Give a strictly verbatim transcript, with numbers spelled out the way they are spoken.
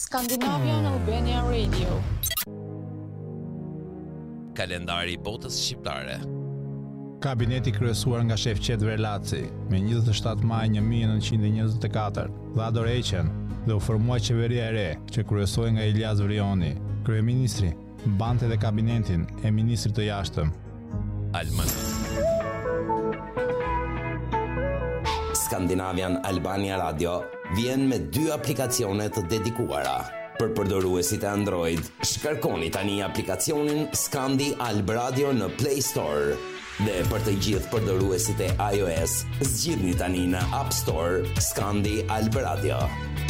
Scandinavian Albania Radio. Kalendari i botës shqiptare. Kabineti kryesuar nga Shefqet Verlaci, me njëzet e shtatë maj një mijë e nëntëqind e njëzet e katër, dha dorëheqjen dhe u formua qeveria e re, që kryesohej nga Ilyas Vrioni. Kryeministri mbante dhe kabinetin e ministrit të jashtëm. Alman. Scandinavian Albania Radio vjen me dy aplikacione të dedikuara. Për përdoruesit e Android, shkarkoni tani aplikacionin Scandi Alb Radio në Play Store. Dhe për të gjithë përdoruesit e iOS, zgjidhni tani në App Store Scandi Alb Radio.